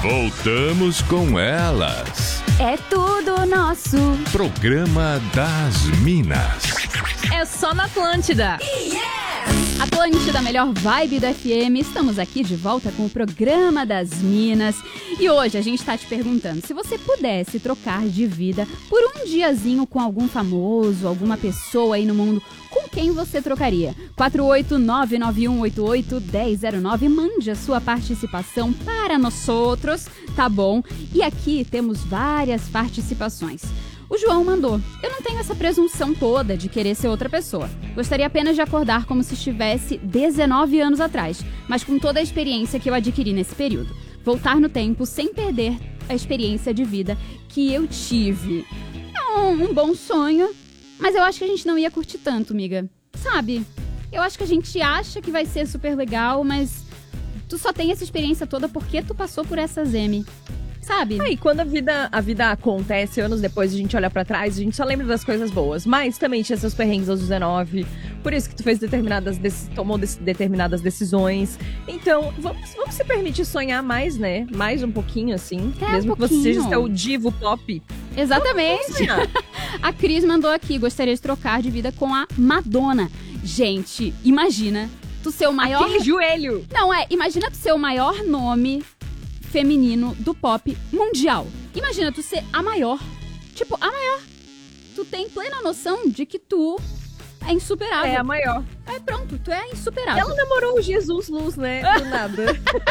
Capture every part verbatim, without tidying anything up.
Voltamos com elas. É tudo nosso. Programa das Minas. É só na Atlântida. Yes! Atlântida, melhor vibe do F M. Estamos aqui de volta com o Programa das Minas. E hoje a gente tá te perguntando, se você pudesse trocar de vida por um diazinho com algum famoso, alguma pessoa aí no mundo, com quem você trocaria? quatro oito nove nove um oito oito um zero zero nove. Mande a sua participação para nós outros, tá bom? E aqui temos várias participações. O João mandou: eu não tenho essa presunção toda de querer ser outra pessoa. Gostaria apenas de acordar como se estivesse dezenove anos atrás, mas com toda a experiência que eu adquiri nesse período. Voltar no tempo sem perder a experiência de vida que eu tive. É um, um bom sonho, mas eu acho que a gente não ia curtir tanto, amiga. Sabe? Eu acho que a gente acha que vai ser super legal, mas tu só tem essa experiência toda porque tu passou por essa Zeme. Sabe? Aí, quando a vida, a vida acontece, anos depois a gente olha pra trás, a gente só lembra das coisas boas. Mas também tinha seus perrengues aos dezenove, por isso que tu fez determinadas, tomou determinadas decisões. Então, vamos, vamos se permitir sonhar mais, né? Mais um pouquinho, assim. É, mesmo um que você seja pouquinho. o divo pop. Exatamente. A Cris mandou aqui: gostaria de trocar de vida com a Madonna. Gente, imagina tu ser o maior... Aquele joelho! Não, é, imagina tu ser o maior nome feminino do pop mundial. Imagina tu ser a maior. Tipo, a maior. Tu tem plena noção de que tu é insuperável. É a maior. É, pronto, tu é insuperável. Ela namorou o Jesus Luz, né? Do nada.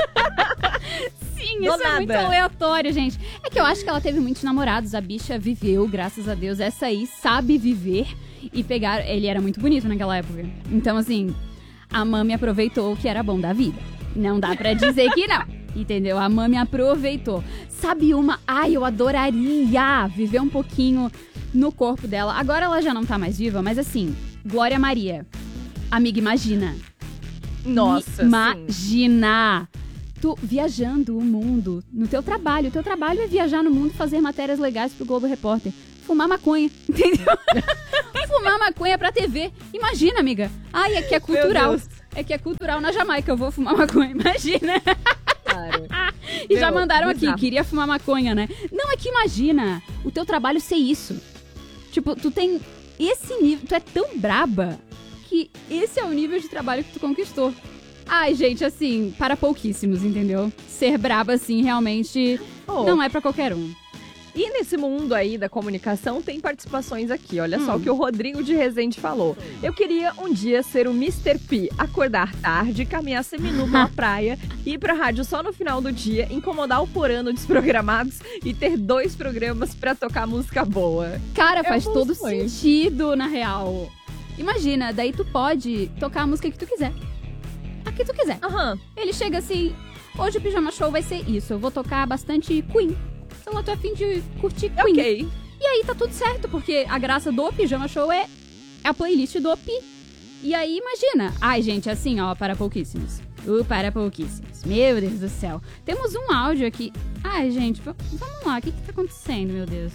Sim, Do isso nada. é muito aleatório, gente. É que eu acho que ela teve muitos namorados. A bicha viveu, graças a Deus. Essa aí sabe viver e pegar... Ele era muito bonito naquela época. Então, assim, a mami aproveitou o que era bom da vida. Não dá pra dizer que não. Entendeu? A mami aproveitou. Sabe uma? Ai, eu adoraria viver um pouquinho no corpo dela. Agora ela já não tá mais viva, mas assim, Glória Maria. Amiga, imagina. Nossa, Imagina. Tu viajando o mundo no teu trabalho. O teu trabalho é viajar no mundo, fazer matérias legais pro Globo Repórter. Fumar maconha, entendeu? Fumar maconha pra T V. Imagina, amiga. Ai, é que é cultural. É que é cultural na Jamaica. Eu vou fumar maconha, imagina. Claro. E Meu, já mandaram bizarro. aqui, queria fumar maconha, né? Não, é que imagina o teu trabalho ser isso. Tipo, tu tem esse nível, tu é tão braba que esse é o nível de trabalho que tu conquistou. Ai, gente, assim, para pouquíssimos, entendeu? Ser braba, assim, realmente Oh. não é pra qualquer um. E nesse mundo aí da comunicação tem participações aqui. Olha Hum. só o que o Rodrigo de Resende falou. Eu queria um dia ser o mister P, acordar tarde, caminhar seminu pela praia, ir pra rádio só no final do dia, incomodar o porano desprogramados e ter dois programas pra tocar música boa. Cara, É faz um bom todo sonho. sentido, na real. Imagina, daí tu pode tocar a música que tu quiser. A que tu quiser. Aham. Ele chega assim: hoje o Pijama Show vai ser isso, eu vou tocar bastante Queen. Sei lá, tô a fim de curtir Queen. Ok. E aí tá tudo certo, porque a graça do Pijama Show é a playlist do Pi. E aí, imagina. Ai, gente, assim, ó, para pouquíssimos. Uh, para pouquíssimos. Meu Deus do céu. Temos um áudio aqui. Ai, gente, v- vamos lá. O que que tá acontecendo, meu Deus?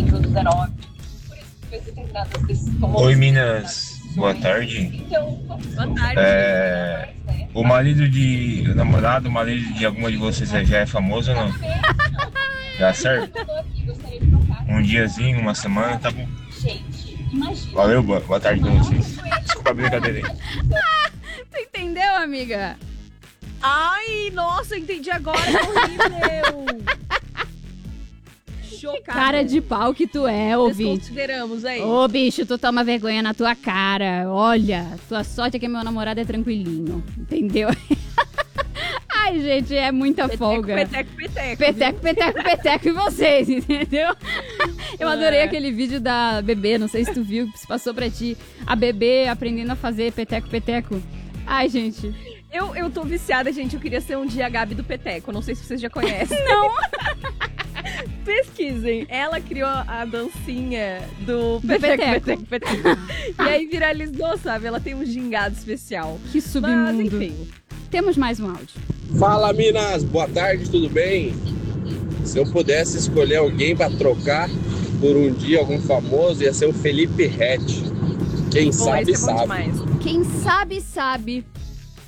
Oi, Minas. Boa tarde. Boa tarde. É, o marido de... O namorado, o marido de alguma de vocês já é famoso ou não? Já certo? Um diazinho, uma semana, tá bom. Valeu, boa, boa tarde pra vocês. Desculpa a brincadeira aí. Tu entendeu, amiga? Ai, nossa, entendi agora. Que horrível. Chocada. Cara de pau que tu é, ouvinte. Desconsideramos aí. Ô, bicho, tu toma vergonha na tua cara. Olha, tua sorte é que meu namorado é tranquilinho. Entendeu? Ai, gente, é muita Peteco, folga. peteco, peteco. Peteco, peteco, peteco e vocês, entendeu? Eu adorei É. aquele vídeo da Bebê, não sei se tu viu, se passou pra ti. A Bebê aprendendo a fazer peteco, peteco. Ai, gente. Eu, eu tô viciada, gente. Eu queria ser um dia a Gabi do Peteco. Não sei se vocês já conhecem. Não. Pesquisem. Ela criou a dancinha do Do Peteco, peteco. Peteco, Peteco. E aí viralizou, sabe? Ela tem um gingado especial. Que Mas, submundo. enfim. Temos mais um áudio. Fala, Minas, boa tarde, tudo bem? Se eu pudesse escolher alguém para trocar por um dia, algum famoso, ia ser o Felipe Ret. Quem Pô, sabe, esse é bom sabe. demais. Quem sabe, sabe.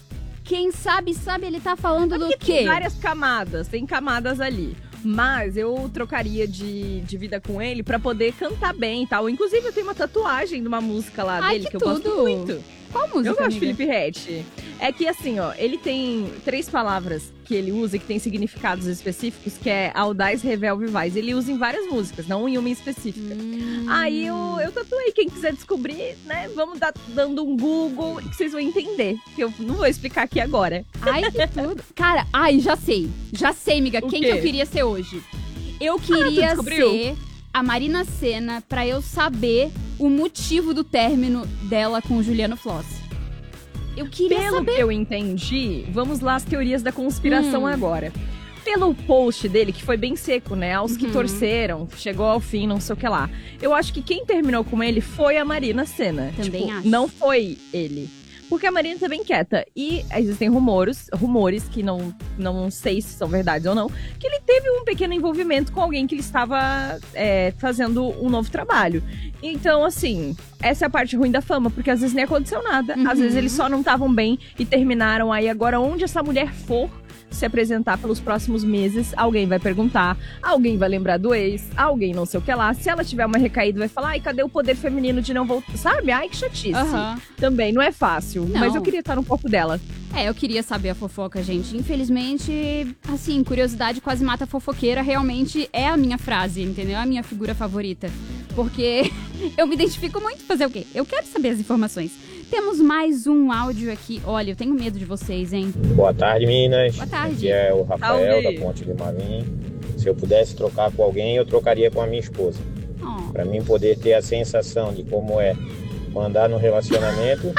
Quem sabe, sabe, ele tá falando É do porque quê? tem várias camadas, tem camadas ali. Mas eu trocaria de, de vida com ele pra poder cantar bem e tal. Inclusive, eu tenho uma tatuagem de uma música lá Ai, dele que que, eu gosto tudo. muito. Qual música, Eu gosto de amiga? Felipe Ret. É que assim, ó, ele tem três palavras que ele usa que tem significados específicos, que é audaz, revel, vivaz. Ele usa em várias músicas, não em uma específica. Hum. Aí eu, eu tatuei. Quem quiser descobrir, né, vamos dar, dando um Google que vocês vão entender. Que eu não vou explicar aqui agora. Ai, que tudo. Cara, ai, já sei. Já sei, amiga, O quem quê? que eu queria ser hoje. Eu queria descobriu? ser a Marina Sena pra eu saber o motivo do término dela com o Juliano Floss. Eu queria Pelo saber. que eu entendi, vamos lá as teorias da conspiração Hum. agora. Pelo post dele, que foi bem seco, né? Aos que Uhum. torceram, chegou ao fim, não sei o que lá. Eu acho que quem terminou com ele foi a Marina Sena. Também Tipo, acho. não foi ele. Porque a Marina tá bem quieta. E existem rumores, rumores que não, não sei se são verdades ou não, que ele teve um pequeno envolvimento com alguém que ele estava é, fazendo um novo trabalho. Então, assim, essa é a parte ruim da fama, porque às vezes nem aconteceu nada. Uhum. Às vezes eles só não estavam bem e terminaram aí. Agora, onde essa mulher for se apresentar pelos próximos meses, alguém vai perguntar, alguém vai lembrar do ex, alguém não sei o que lá. Se ela tiver uma recaída, vai falar, ai, cadê o poder feminino de não voltar? Sabe? Ai, que chatice. Aham. Também não é fácil, Não. mas eu queria estar um pouco dela. É, eu queria saber a fofoca, gente. Infelizmente, assim, curiosidade quase mata a fofoqueira realmente é a minha frase, entendeu? É a minha figura favorita. Porque eu me identifico muito. Fazer o quê? Eu quero saber as informações. Temos mais um áudio aqui. Olha, eu tenho medo de vocês, hein? Boa tarde, Minas. Boa tarde. Aqui é o Rafael, Salve. da Ponte de Marim. Se eu pudesse trocar com alguém, eu trocaria com a minha esposa. Oh. Pra mim poder ter a sensação de como é mandar no relacionamento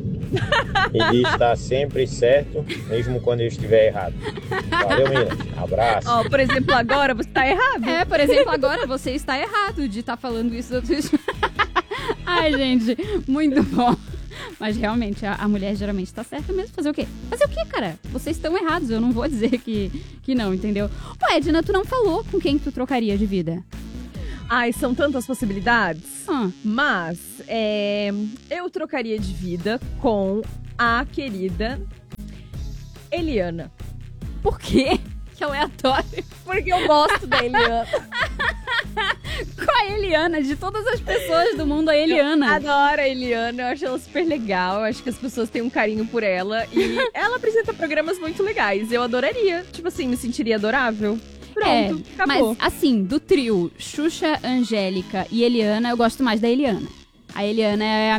e de estar sempre certo, mesmo quando eu estiver errado. Valeu, Minas. Abraço. Ó, por exemplo, agora você tá errado. É, por exemplo, agora você está errado de estar falando isso da tua esposa. Ai, gente, muito bom. Mas realmente, a, a mulher geralmente tá certa mesmo. Fazer o quê? Fazer o quê, cara? Vocês estão errados, eu não vou dizer que, que não, entendeu? Ô, Edna, tu não falou com quem tu trocaria de vida? Ai, são tantas possibilidades. Ah, Mas é, eu trocaria de vida com a querida Eliana. por quê? Que aleatório. Porque eu gosto da Eliana. Com a Eliana, de todas as pessoas do mundo, a Eu Eliana. adoro a Eliana, eu acho ela super legal. Eu acho que as pessoas têm um carinho por ela. E ela apresenta programas muito legais. Eu adoraria. Tipo assim, me sentiria adorável. Pronto, É, acabou. mas assim, do trio Xuxa, Angélica e Eliana, eu gosto mais da Eliana. A Eliana é a